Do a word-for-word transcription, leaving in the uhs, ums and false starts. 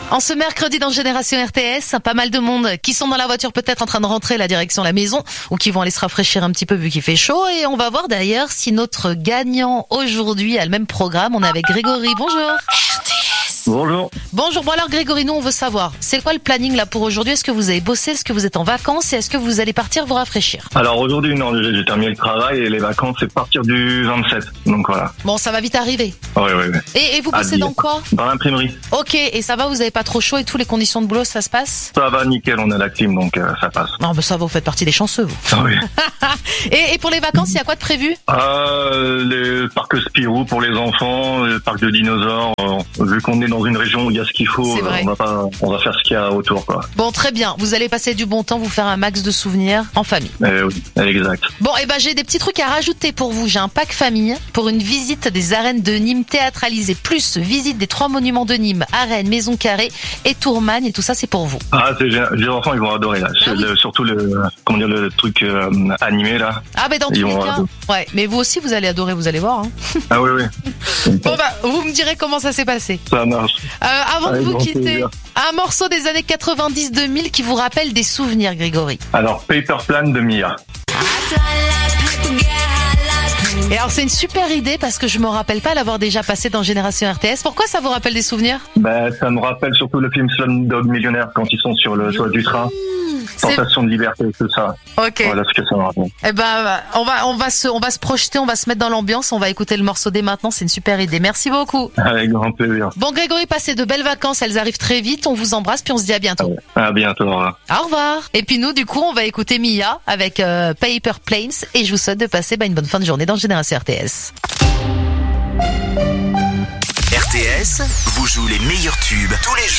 En ce mercredi dans Génération R T S, pas mal de monde qui sont dans la voiture peut-être en train de rentrer la direction la maison ou qui vont aller se rafraîchir un petit peu vu qu'il fait chaud. Et on va voir d'ailleurs si notre gagnant aujourd'hui a le même programme. On est avec Grégory. Bonjour. R T S. Bonjour. Bonjour. Bon alors Grégory, nous on veut savoir, c'est quoi le planning là pour aujourd'hui? Est-ce que vous avez bossé? Est-ce que vous êtes en vacances? Et est-ce que vous allez partir vous rafraîchir? Alors aujourd'hui, non, j'ai, j'ai terminé le travail et les vacances, c'est partir du vingt-sept. Donc voilà. Bon, ça va vite arriver. Oui, oui, oui. Et, et vous bossez dans quoi? Dans l'imprimerie. Ok, et ça va, vous avez pas trop chaud et tout, les conditions de boulot, ça se passe? Ça va, nickel, on a la clim, donc euh, ça passe. Non, mais ça va, vous faites partie des chanceux, vous. Ah oui. et, et pour les vacances, il y a quoi de prévu? euh, Les parcs Spirou pour les enfants, le parc de dinosaures. Euh, vu qu'on est dans une région où il y a ce qu'il faut, C'est vrai. on va pas, on va faire ce qu'il y a autour, quoi. Bon, très bien. Vous allez passer du bon temps, vous faire un max de souvenirs en famille. Eh oui, exact. Bon, et ben j'ai des petits trucs à rajouter pour vous. J'ai un pack famille pour une visite des arènes de Nîmes théâtralisées, plus visite des trois monuments de Nîmes, arènes, Maison Carrée et Tourmagne, et tout ça c'est pour vous. Ah, c'est génial. Les enfants, ils vont adorer là. Ah oui. le, surtout le, comment dire, le truc euh, animé là. Ah ben dans tous Ils les vont cas, adorer. ouais. Mais vous aussi vous allez adorer, vous allez voir. Hein. Ah oui, oui. Bon bah vous me direz comment ça s'est passé. Ça marche. Euh, avant de Avec vous grand quitter, plaisir. un morceau des années quatre-vingt-dix deux mille qui vous rappelle des souvenirs, Grégory. Alors, Paper Plan de Mia. Et alors c'est une super idée parce que je me rappelle pas l'avoir déjà passé dans Génération R T S. Pourquoi ça vous rappelle des souvenirs? Ben, ça me rappelle surtout le film Slumdog Millionnaire quand ils sont sur le toit du train. C'est... Sensation de liberté, tout ça. Ok. Voilà ce que ça me rappelle. Eh ben, on va, on va se, on va se projeter, on va se mettre dans l'ambiance, on va écouter le morceau dès maintenant. C'est une super idée. Merci beaucoup. Avec grand plaisir. Bon, Grégory, passez de belles vacances. Elles arrivent très vite. On vous embrasse puis on se dit à bientôt. À bientôt. Au revoir. Au revoir. Et puis nous, du coup, on va écouter Mia avec euh, Paper Planes et je vous souhaite de passer bah, une bonne fin de journée dans Génération R T S. R T S vous joue les meilleurs tubes tous les jours.